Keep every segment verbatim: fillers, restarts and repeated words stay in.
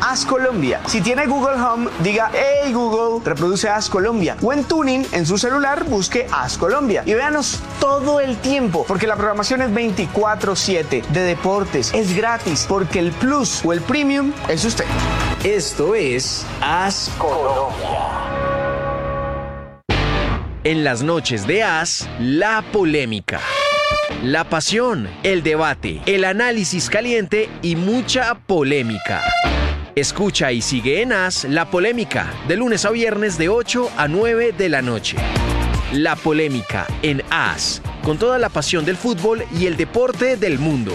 As Colombia. Si tiene Google Home, diga, hey Google, reproduce As Colombia. O en Tuning, en su celular, busque As Colombia. Y véanos todo el tiempo, porque la programación es veinticuatro siete de deportes. Es gratis, porque el Plus o el Premium es usted. Esto es As Colombia. En las noches de As, la polémica, la pasión, el debate, el análisis caliente y mucha polémica. Escucha y sigue en As La Polémica, de lunes a viernes de ocho a nueve de la noche. La Polémica en As, con toda la pasión del fútbol y el deporte del mundo.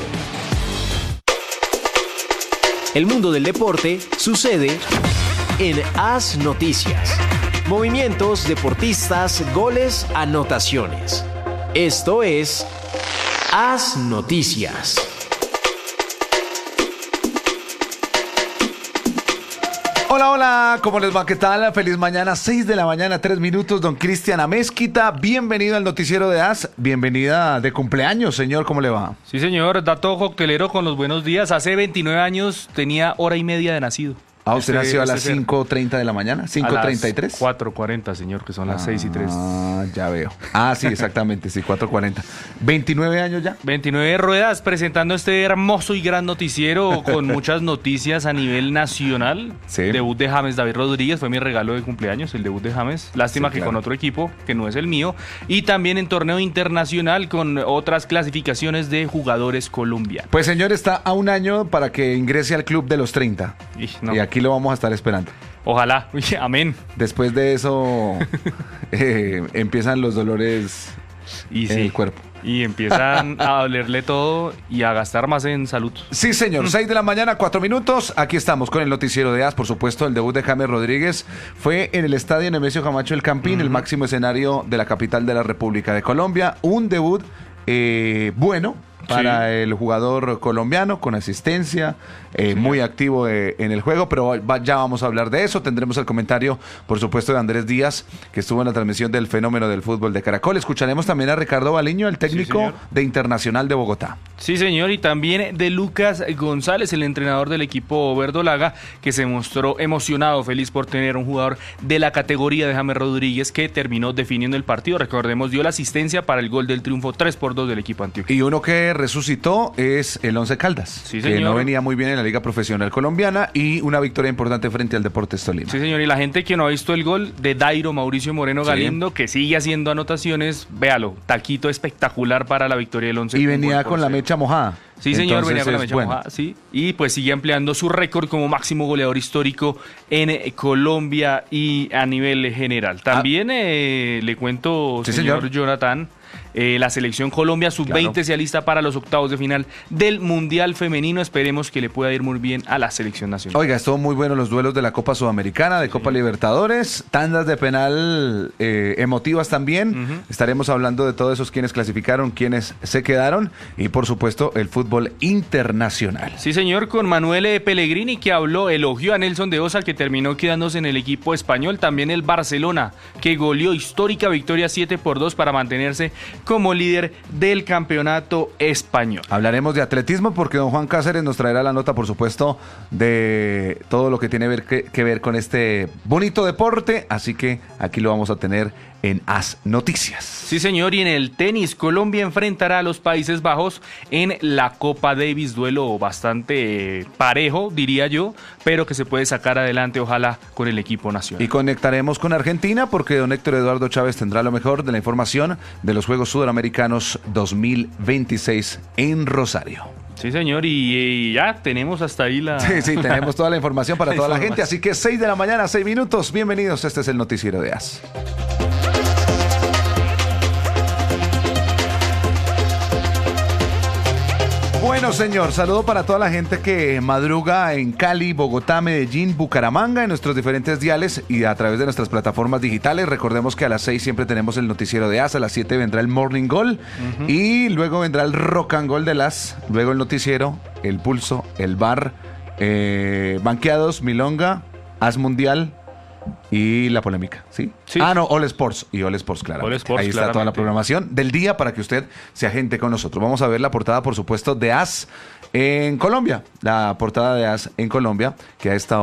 El mundo del deporte sucede en As Noticias. Movimientos, deportistas, goles, anotaciones. Esto es As Noticias. Hola, hola, ¿cómo les va? ¿Qué tal? Feliz mañana, seis de la mañana, tres minutos, don Cristian Amezquita. Bienvenido al noticiero de As. Bienvenida de cumpleaños, señor, ¿cómo le va? Sí, señor, dato coctelero con los buenos días. Hace veintinueve años tenía hora y media de nacido. Ah, usted Este- nació a este las ser- cinco treinta de la mañana, cinco treinta y tres. cuatro cuarenta, señor, que son las seis y tres. Ah, ya veo. Ah, sí, exactamente, sí, cuatro cuarenta. ¿veintinueve años ya? veintinueve ruedas presentando este hermoso y gran noticiero con muchas noticias a nivel nacional. Sí. Debut de James David Rodríguez fue mi regalo de cumpleaños, el debut de James. Lástima Sí, que claro. con otro equipo, que no es el mío. Y también en torneo internacional con otras clasificaciones de jugadores colombianos. Pues, señor, está a un año para que ingrese al club de los treinta. Y, no, Y aquí lo vamos a estar esperando. Ojalá, Uy, amén. Después de eso, eh, empiezan los dolores Y en sí. el cuerpo. Y empiezan a dolerle todo y a gastar más en salud. Sí, señor. seis de la mañana, cuatro minutos. Aquí estamos con el noticiero de As. Por supuesto, el debut de James Rodríguez fue en el estadio Nemesio Camacho El Campín, el máximo escenario de la capital de la República de Colombia. Un debut eh, bueno para Sí. el jugador colombiano, con asistencia, eh, muy activo eh, en el juego, pero va- ya vamos a hablar de eso. Tendremos el comentario, por supuesto, de Andrés Díaz, que estuvo en la transmisión del fenómeno del fútbol de Caracol. Escucharemos también a Ricardo Baliño, el técnico señor. de Internacional de Bogotá. Sí, señor, y también de Lucas González, el entrenador del equipo verdolaga, que se mostró emocionado, feliz por tener un jugador de la categoría de James Rodríguez, que terminó definiendo el partido. Recordemos, dio la asistencia para el gol del triunfo tres por dos del equipo antioqueño. Y uno que resucitó es el Once Caldas, Sí, que señor. no venía muy bien en la Liga Profesional Colombiana, y una victoria importante frente al Deportes Tolima. Sí, señor, y la gente que no ha visto el gol de Dairo Mauricio Moreno Sí. Galindo, que sigue haciendo anotaciones, véalo, taquito espectacular para la victoria del Once. Y un venía gol por con la cero. mecha mojada. Sí, señor, Entonces venía con la es mecha bueno. mojada, sí. Y pues sigue ampliando su récord como máximo goleador histórico en eh, Colombia y a nivel general. También eh, le cuento, Sí, señor, señor. Jonathan, eh, la selección Colombia sub veinte Claro. se alista para los octavos de final del Mundial Femenino. Esperemos que le pueda ir muy bien a la selección nacional. Oiga, estuvo muy bueno los duelos de la Copa Sudamericana, de Copa Libertadores, tandas de penal eh, emotivas también. Ujú. Estaremos hablando de todos esos quienes clasificaron, quienes se quedaron, y por supuesto el fútbol internacional. Sí, señor, con Manuel eh, Pellegrini, que habló, elogió a Nelson de Osa, que terminó quedándose en el equipo español. También el Barcelona, que goleó histórica victoria siete por dos para mantenerse como líder del campeonato español. Hablaremos de atletismo porque don Juan Cáceres nos traerá la nota, por supuesto, de todo lo que tiene ver que, que ver con este bonito deporte, así que aquí lo vamos a tener en As Noticias. Sí, señor, y en el tenis, Colombia enfrentará a los Países Bajos en la Copa Davis, duelo bastante eh, parejo, diría yo, pero que se puede sacar adelante, ojalá, con el equipo nacional. Y conectaremos con Argentina porque don Héctor Eduardo Chávez tendrá lo mejor de la información de los Juegos Sudamericanos dos mil veintiséis en Rosario. Sí, señor, y, y ya tenemos hasta ahí la... Sí, sí, tenemos toda la información para La toda la información. gente, así que seis de la mañana, seis minutos. Bienvenidos, este es el noticiero de As. Bueno, señor, saludo para toda la gente que madruga en Cali, Bogotá, Medellín, Bucaramanga, en nuestros diferentes diales y a través de nuestras plataformas digitales. Recordemos que a las seis siempre tenemos el noticiero de As, a las siete vendrá el Morning Goal y luego vendrá el Rock and Goal de las, luego el noticiero, el Pulso, el Bar, eh, Banqueados, Milonga, As Mundial y la polémica, ¿sí? Sí. Ah, no, All Sports y All Sports, claro. All Sports, Ahí está toda la claramente. programación del día para que usted se agente con nosotros. Vamos a ver la portada, por supuesto, de As en Colombia. La portada de As en Colombia, que ha estado